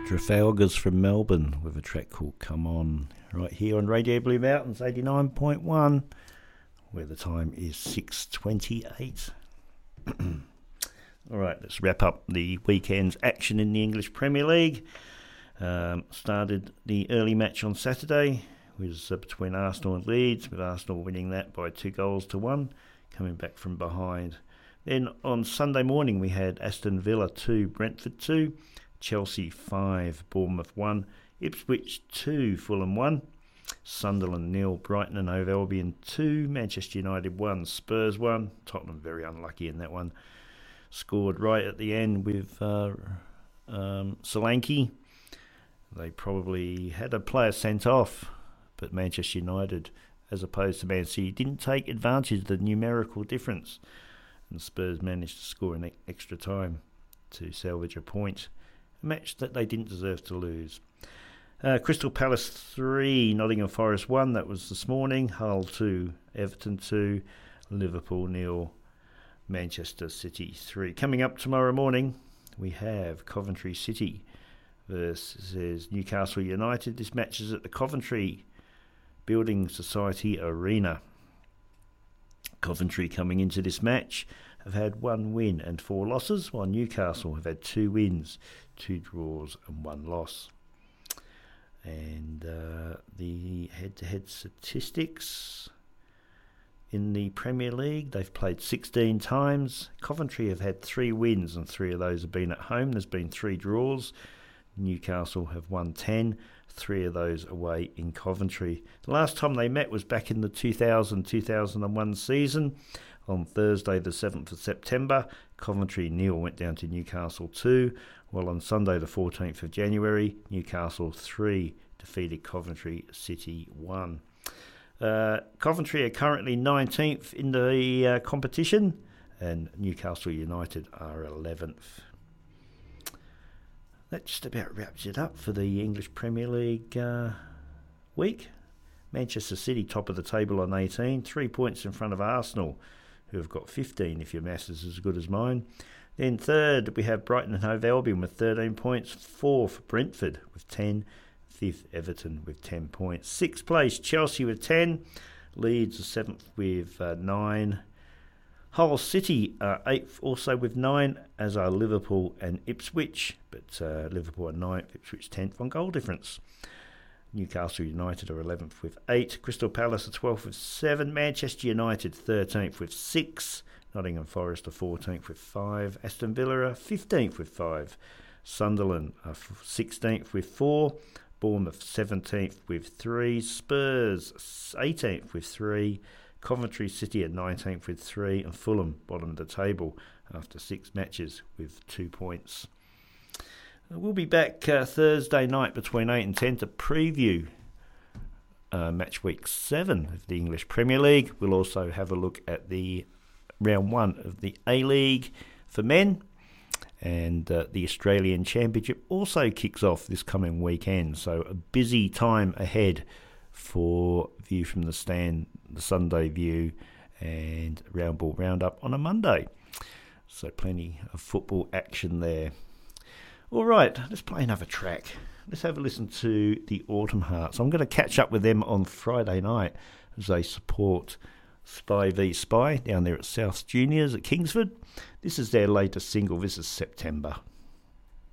Trafalgar's from Melbourne with a track called Come On, right here on Radio Blue Mountains 89.1, where the time is 6:28. All right, let's wrap up the weekend's action in the English Premier League. Started the early match on Saturday, was between Arsenal and Leeds, with Arsenal winning that by 2-1, coming back from behind. Then on Sunday morning we had Aston Villa 2, Brentford 2, Chelsea 5, Bournemouth 1, Ipswich 2, Fulham 1, Sunderland 0, Brighton and Hove Albion 2, Manchester United 1, Spurs 1. Tottenham very unlucky in that one. Scored right at the end with Solanke. They probably had a player sent off, but Manchester United, as opposed to Man City, didn't take advantage of the numerical difference. And Spurs managed to score in extra time to salvage a point. A match that they didn't deserve to lose. Crystal Palace 3, Nottingham Forest 1. That was this morning. Hull 2, Everton 2, Liverpool 0, Manchester City 3. Coming up tomorrow morning, we have Coventry City versus Newcastle United. This match is at the Coventry Building Society Arena. Coventry coming into this match have had 1 win and 4 losses, while Newcastle have had 2 wins, 2 draws and 1 loss. And the head-to-head statistics in the Premier League, they've played 16 times. Coventry have had 3 wins and 3 of those have been at home. There's been 3 draws. Newcastle have won 10, 3 of those away in Coventry. The last time they met was back in the 2000-2001 season. On Thursday the 7th of September, Coventry 0 went down to Newcastle 2, while on Sunday the 14th of January, Newcastle 3 defeated Coventry City 1. Coventry are currently 19th in the competition, and Newcastle United are 11th. That just about wraps it up for the English Premier League week. Manchester City top of the table on 18, 3 points in front of Arsenal, who have got 15 if your maths is as good as mine. Then third, we have Brighton and Hove Albion with 13 points. Fourth, Brentford with 10. Fifth, Everton with 10 points. Sixth place, Chelsea with 10. Leeds are 7th with 9. Hull City are 8th also with 9, as are Liverpool and Ipswich. But Liverpool are 9th, Ipswich 10th on goal difference. Newcastle United are 11th with 8. Crystal Palace are 12th with 7. Manchester United 13th with 6. Nottingham Forest are 14th with 5. Aston Villa are 15th with 5. Sunderland are 16th with 4. Bournemouth 17th with 3. Spurs 18th with 3. Coventry City at 19th with 3. And Fulham bottom of the table after 6 matches with 2 points. We'll be back Thursday night between 8 and 10 to preview match week 7 of the English Premier League. We'll also have a look at the round 1 of the A-League for men. And the Australian Championship also kicks off this coming weekend. So a busy time ahead for View from the Stand, the Sunday View, and Round Ball Roundup on a Monday. So plenty of football action there. All right, let's play another track. Let's have a listen to the Autumn Hearts. I'm going to catch up with them on Friday night as they support Spy v Spy down there at South Juniors at Kingsford. This is their latest single. This is September.